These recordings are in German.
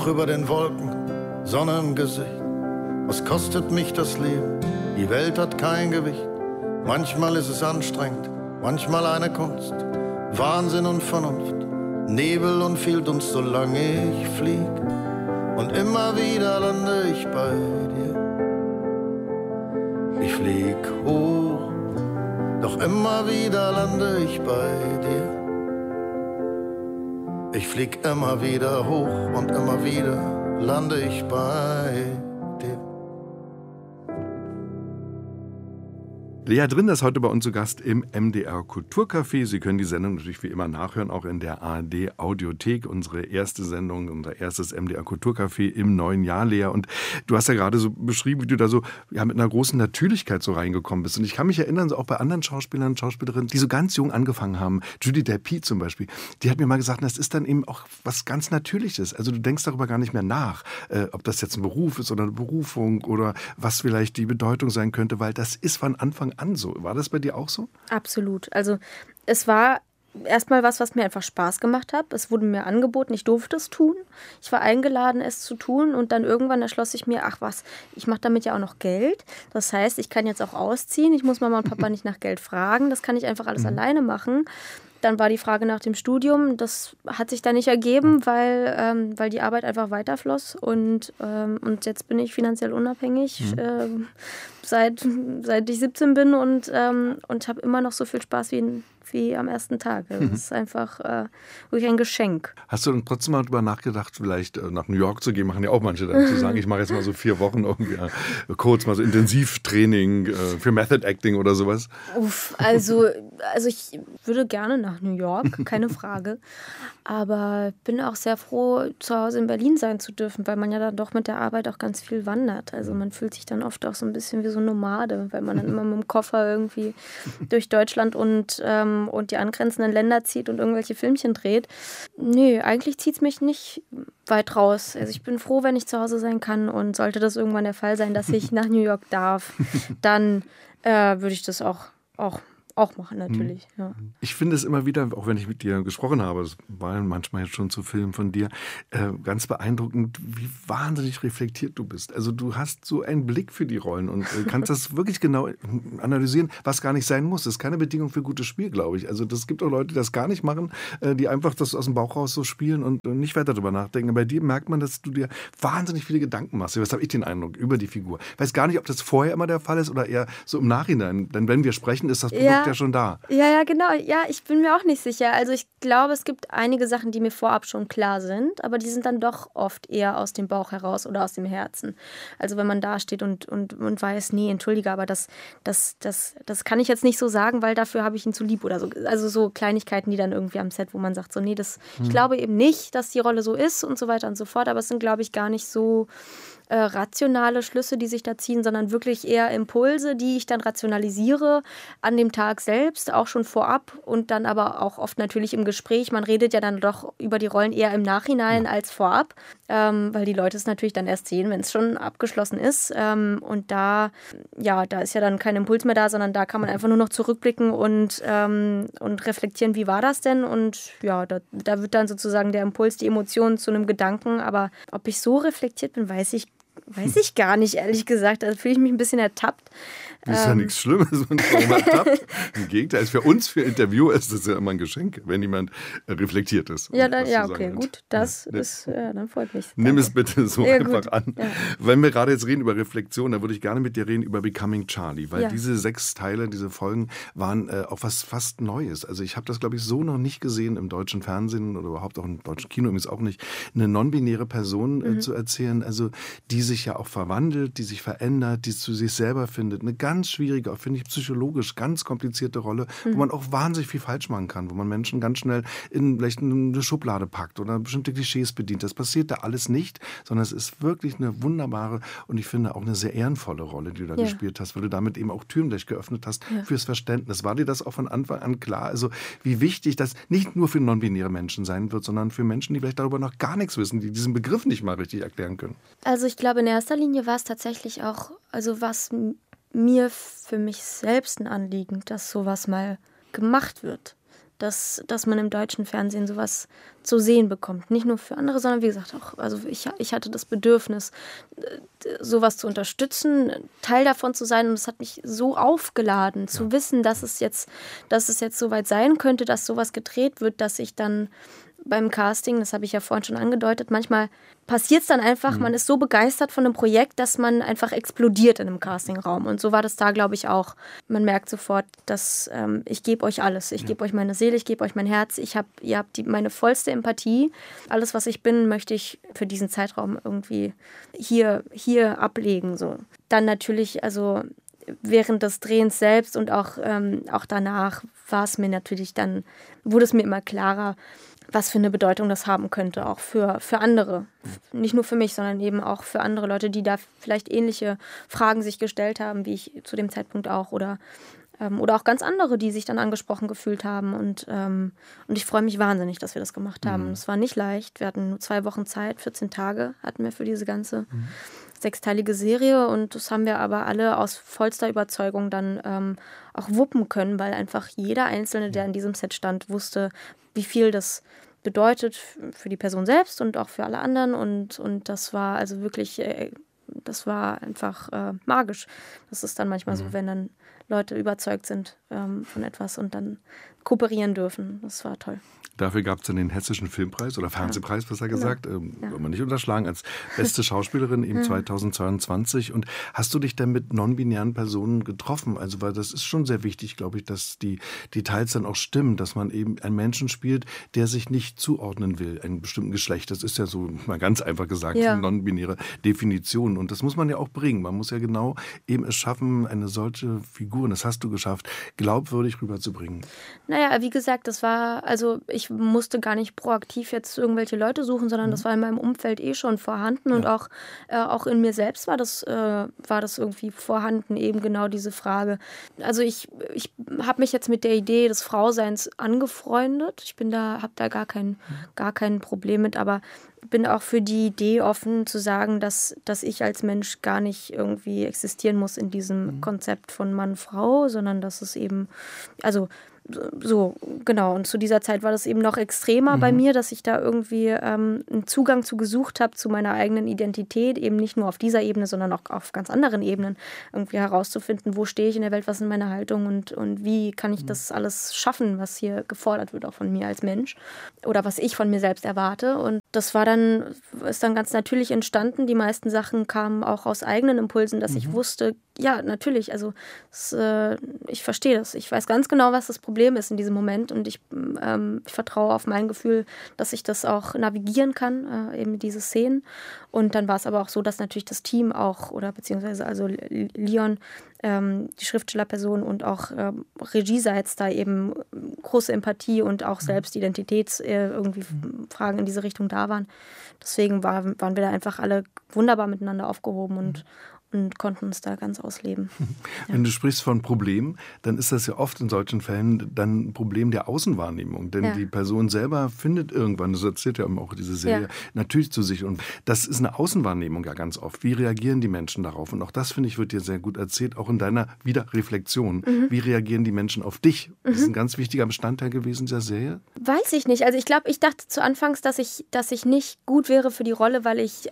Über den Wolken, Sonne im Gesicht. Was kostet mich das Leben? Die Welt hat kein Gewicht. Manchmal ist es anstrengend, manchmal eine Kunst. Wahnsinn und Vernunft, Nebel und viel Dunst, solange ich flieg. Und immer wieder lande ich bei dir. Ich flieg hoch, doch immer wieder lande ich bei dir. Ich flieg immer wieder hoch und immer wieder lande ich bei dir. Lea Drinnder ist heute bei uns zu Gast im MDR Kulturcafé. Sie können die Sendung natürlich wie immer nachhören, auch in der ARD Audiothek. Unsere erste Sendung, unser erstes MDR Kulturcafé im neuen Jahr, Lea. Und du hast ja gerade so beschrieben, wie du da so mit einer großen Natürlichkeit so reingekommen bist. Und ich kann mich erinnern, so auch bei anderen Schauspielern und Schauspielerinnen, die so ganz jung angefangen haben. Judy Delpy zum Beispiel, die hat mir mal gesagt, das ist dann eben auch was ganz Natürliches. Also du denkst darüber gar nicht mehr nach, ob das jetzt ein Beruf ist oder eine Berufung oder was vielleicht die Bedeutung sein könnte, weil das ist von Anfang an so. War das bei dir auch so? Absolut. Also es war erstmal was mir einfach Spaß gemacht hat. Es wurde mir angeboten, ich durfte es tun. Ich war eingeladen, es zu tun und dann irgendwann erschloss ich mir, ich mache damit ja auch noch Geld. Das heißt, ich kann jetzt auch ausziehen. Ich muss Mama und Papa nicht nach Geld fragen. Das kann ich einfach alles alleine machen. Dann war die Frage nach dem Studium, das hat sich dann nicht ergeben, weil die Arbeit einfach weiterfloss und jetzt bin ich finanziell unabhängig, seit ich 17 bin und habe immer noch so viel Spaß wie am ersten Tag. Das ist einfach wirklich ein Geschenk. Hast du dann trotzdem mal darüber nachgedacht, vielleicht nach New York zu gehen? Machen ja auch manche dann, zu sagen, ich mache jetzt mal so 4 Wochen irgendwie kurz mal so Intensivtraining für Method Acting oder sowas? Also ich würde gerne nach New York, keine Frage. Aber bin auch sehr froh, zu Hause in Berlin sein zu dürfen, weil man ja dann doch mit der Arbeit auch ganz viel wandert. Also man fühlt sich dann oft auch so ein bisschen wie so ein Nomade, weil man dann immer mit dem Koffer irgendwie durch Deutschland und die angrenzenden Länder zieht und irgendwelche Filmchen dreht. Nee, eigentlich zieht es mich nicht weit raus. Also ich bin froh, wenn ich zu Hause sein kann und sollte das irgendwann der Fall sein, dass ich nach New York darf, dann würde ich das auch machen, natürlich. Ja. Ich finde es immer wieder, auch wenn ich mit dir gesprochen habe, das war manchmal jetzt schon zu Filmen von dir, ganz beeindruckend, wie wahnsinnig reflektiert du bist. Also du hast so einen Blick für die Rollen und kannst das wirklich genau analysieren, was gar nicht sein muss. Das ist keine Bedingung für gutes Spiel, glaube ich. Also das gibt auch Leute, die das gar nicht machen, die einfach das aus dem Bauch raus so spielen und nicht weiter darüber nachdenken. Bei dir merkt man, dass du dir wahnsinnig viele Gedanken machst. Das habe ich den Eindruck, über die Figur. Ich weiß gar nicht, ob das vorher immer der Fall ist oder eher so im Nachhinein. Denn wenn wir sprechen, ist das Produkt ja schon da. Ja, genau. Ja, ich bin mir auch nicht sicher. Also ich glaube, es gibt einige Sachen, die mir vorab schon klar sind, aber die sind dann doch oft eher aus dem Bauch heraus oder aus dem Herzen. Also wenn man da steht und weiß, nee, entschuldige, aber das kann ich jetzt nicht so sagen, weil dafür habe ich ihn zu lieb oder so. Also so Kleinigkeiten, die dann irgendwie am Set, wo man sagt, so nee, ich glaube eben nicht, dass die Rolle so ist und so weiter und so fort, aber es sind, glaube ich, gar nicht so rationale Schlüsse, die sich da ziehen, sondern wirklich eher Impulse, die ich dann rationalisiere an dem Tag selbst, auch schon vorab und dann aber auch oft natürlich im Gespräch. Man redet ja dann doch über die Rollen eher im Nachhinein als vorab, weil die Leute es natürlich dann erst sehen, wenn es schon abgeschlossen ist. Und da ist ja dann kein Impuls mehr da, sondern da kann man einfach nur noch zurückblicken und reflektieren, wie war das denn? Und ja, da wird dann sozusagen der Impuls, die Emotion zu einem Gedanken. Aber ob ich so reflektiert bin, weiß ich gar nicht, ehrlich gesagt. Da fühle ich mich ein bisschen ertappt. Das ist ja nichts Schlimmes, wenn man ertappt. Im Gegenteil, für uns, für Interviewer, ist das ja immer ein Geschenk, wenn jemand reflektiert ist. Ja, okay, gut. Das ist, dann freut mich. Nimm es bitte so einfach gut. an. Ja. Wenn wir gerade jetzt reden über Reflexion, dann würde ich gerne mit dir reden über Becoming Charlie, weil diese 6 Teile, diese Folgen waren auch was fast Neues. Also ich habe das, glaube ich, so noch nicht gesehen im deutschen Fernsehen oder überhaupt auch im deutschen Kino, übrigens auch nicht, eine non-binäre Person zu erzählen, also die sich ja auch verwandelt, die sich verändert, die zu sich selber findet. Eine ganz schwierige, finde ich psychologisch ganz komplizierte Rolle, wo man auch wahnsinnig viel falsch machen kann, wo man Menschen ganz schnell in vielleicht eine Schublade packt oder bestimmte Klischees bedient. Das passiert da alles nicht, sondern es ist wirklich eine wunderbare und ich finde auch eine sehr ehrenvolle Rolle, die du da gespielt hast, weil du damit eben auch Türen gleich geöffnet hast fürs Verständnis. War dir das auch von Anfang an klar? Also wie wichtig das nicht nur für non-binäre Menschen sein wird, sondern für Menschen, die vielleicht darüber noch gar nichts wissen, die diesen Begriff nicht mal richtig erklären können? Also ich glaube, in erster Linie war es tatsächlich auch, also was mir für mich selbst ein Anliegen, dass sowas mal gemacht wird. dass man im deutschen Fernsehen sowas zu sehen bekommt. Nicht nur für andere, sondern wie gesagt auch, also ich hatte das Bedürfnis, sowas zu unterstützen, Teil davon zu sein, und es hat mich so aufgeladen, zu wissen, dass es jetzt soweit sein könnte, dass sowas gedreht wird, dass ich dann beim Casting, das habe ich ja vorhin schon angedeutet, manchmal passiert es dann einfach, man ist so begeistert von einem Projekt, dass man einfach explodiert in einem Castingraum. Und so war das da, glaube ich, auch. Man merkt sofort, dass ich gebe euch alles. Ich gebe euch meine Seele, ich gebe euch mein Herz. Ihr habt meine vollste Empathie. Alles, was ich bin, möchte ich für diesen Zeitraum irgendwie hier ablegen. So. Dann natürlich, also während des Drehens selbst und auch danach wurde es mir immer klarer, was für eine Bedeutung das haben könnte, auch für andere. Nicht nur für mich, sondern eben auch für andere Leute, die da vielleicht ähnliche Fragen sich gestellt haben, wie ich zu dem Zeitpunkt auch. Oder auch ganz andere, die sich dann angesprochen gefühlt haben. Und ich freue mich wahnsinnig, dass wir das gemacht haben. Es war nicht leicht. Wir hatten nur 2 Wochen Zeit, 14 Tage hatten wir für diese ganze 6-teilige Serie. Und das haben wir aber alle aus vollster Überzeugung dann auch wuppen können, weil einfach jeder Einzelne, der in diesem Set stand, wusste, wie viel das bedeutet für die Person selbst und auch für alle anderen. Und das war also wirklich, das war einfach magisch. Das ist dann manchmal so, wenn dann Leute überzeugt sind von etwas und dann kooperieren dürfen. Das war toll. Dafür gab es dann den Hessischen Filmpreis oder Fernsehpreis, besser gesagt, wollen wir nicht unterschlagen, als beste Schauspielerin im 2022. Und hast du dich dann mit non-binären Personen getroffen? Also, weil das ist schon sehr wichtig, glaube ich, dass die Details dann auch stimmen, dass man eben einen Menschen spielt, der sich nicht zuordnen will, einem bestimmten Geschlecht. Das ist ja so, mal ganz einfach gesagt, eine non-binäre Definition. Und das muss man ja auch bringen. Man muss ja genau eben es schaffen, eine solche Figur, und das hast du geschafft, glaubwürdig rüberzubringen. Naja, wie gesagt, das war, also ich musste gar nicht proaktiv jetzt irgendwelche Leute suchen, sondern das war in meinem Umfeld schon vorhanden und auch in mir selbst war das irgendwie vorhanden, eben genau diese Frage. Also ich habe mich jetzt mit der Idee des Frauseins angefreundet. Habe da gar kein Problem mit, aber bin auch für die Idee offen zu sagen, dass ich als Mensch gar nicht irgendwie existieren muss in diesem Konzept von Mann-Frau, sondern dass es eben, also so, genau. Und zu dieser Zeit war das eben noch extremer bei mir, dass ich da irgendwie einen Zugang zu gesucht habe, zu meiner eigenen Identität, eben nicht nur auf dieser Ebene, sondern auch auf ganz anderen Ebenen, irgendwie herauszufinden, wo stehe ich in der Welt, was ist meine Haltung und wie kann ich das alles schaffen, was hier gefordert wird, auch von mir als Mensch oder was ich von mir selbst erwarte. Und das ist dann ganz natürlich entstanden. Die meisten Sachen kamen auch aus eigenen Impulsen, dass ich wusste, ja, natürlich, also ich verstehe das. Ich weiß ganz genau, was das Problem ist in diesem Moment und ich vertraue auf mein Gefühl, dass ich das auch navigieren kann, eben diese Szenen. Und dann war es aber auch so, dass natürlich das Team auch, oder beziehungsweise also Leon, die Schriftstellerperson und auch regieseits da eben große Empathie und auch Selbstidentitäts irgendwie Fragen in diese Richtung da waren. Deswegen waren wir da einfach alle wunderbar miteinander aufgehoben und konnten uns da ganz ausleben. Wenn du sprichst von Problem, dann ist das ja oft in solchen Fällen dann ein Problem der Außenwahrnehmung. Denn die Person selber findet irgendwann, das erzählt ja auch diese Serie, natürlich zu sich. Und das ist eine Außenwahrnehmung ja ganz oft. Wie reagieren die Menschen darauf? Und auch das, finde ich, wird dir sehr gut erzählt, auch in deiner Reflexion. Wie reagieren die Menschen auf dich? Das ist ein ganz wichtiger Bestandteil gewesen dieser Serie. Weiß ich nicht. Also ich glaube, ich dachte zu Anfangs, dass ich nicht gut wäre für die Rolle, weil ich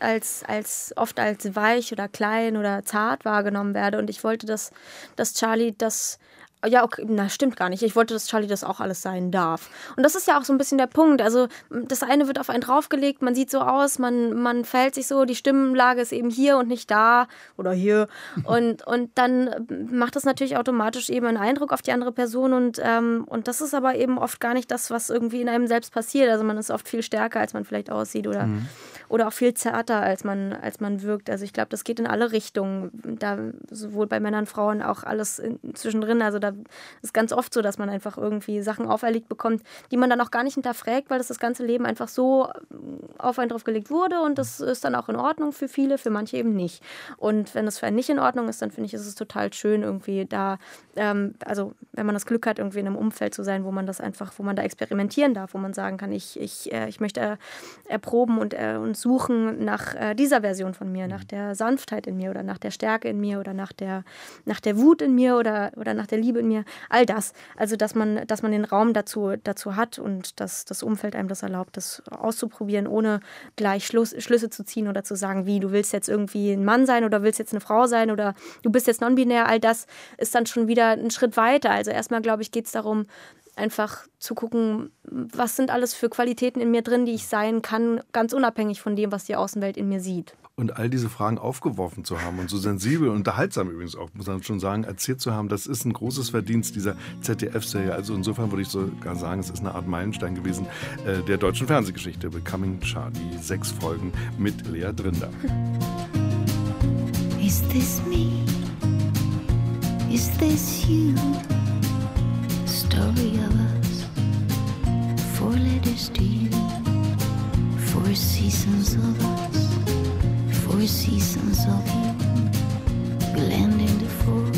oft als weich oder klein oder zart wahrgenommen werde. Und ich wollte, dass Charlie das... Ja, okay, na, stimmt gar nicht. Ich wollte, dass Charlie das auch alles sein darf. Und das ist ja auch so ein bisschen der Punkt. Also das eine wird auf einen draufgelegt, man sieht so aus, man verhält sich so, die Stimmlage ist eben hier und nicht da oder hier. Und dann macht das natürlich automatisch eben einen Eindruck auf die andere Person. Und das ist aber eben oft gar nicht das, was irgendwie in einem selbst passiert. Also man ist oft viel stärker, als man vielleicht aussieht oder auch viel zarter, als man wirkt. Also ich glaube, das geht in alle Richtungen. Da sowohl bei Männern, Frauen auch alles zwischendrin. Also da ist ganz oft so, dass man einfach irgendwie Sachen auferlegt bekommt, die man dann auch gar nicht hinterfragt, weil das ganze Leben einfach so auf einen drauf gelegt wurde und das ist dann auch in Ordnung für viele, für manche eben nicht. Und wenn das für einen nicht in Ordnung ist, dann finde ich, ist es total schön, irgendwie da, also wenn man das Glück hat, irgendwie in einem Umfeld zu sein, wo man da experimentieren darf, wo man sagen kann, ich möchte erproben und suchen nach dieser Version von mir, nach der Sanftheit in mir oder nach der Stärke in mir oder nach der Wut in mir oder nach der Liebe in mir. All das. Also, dass man den Raum dazu hat und dass das Umfeld einem das erlaubt, das auszuprobieren, ohne gleich Schlüsse zu ziehen oder zu sagen, wie, du willst jetzt irgendwie ein Mann sein oder willst jetzt eine Frau sein oder du bist jetzt non-binär. All das ist dann schon wieder ein Schritt weiter. Also erstmal, glaube ich, geht es darum, einfach zu gucken, was sind alles für Qualitäten in mir drin, die ich sein kann, ganz unabhängig von dem, was die Außenwelt in mir sieht. Und all diese Fragen aufgeworfen zu haben und so sensibel und unterhaltsam übrigens auch, muss man schon sagen, erzählt zu haben, das ist ein großes Verdienst dieser ZDF-Serie. Also insofern würde ich sogar sagen, es ist eine Art Meilenstein gewesen der deutschen Fernsehgeschichte. Becoming Charlie, 6 Folgen mit Lea Drinder. Is this me? Is this you? Story of us, 4 letters to you, 4 seasons of us, 4 seasons of you.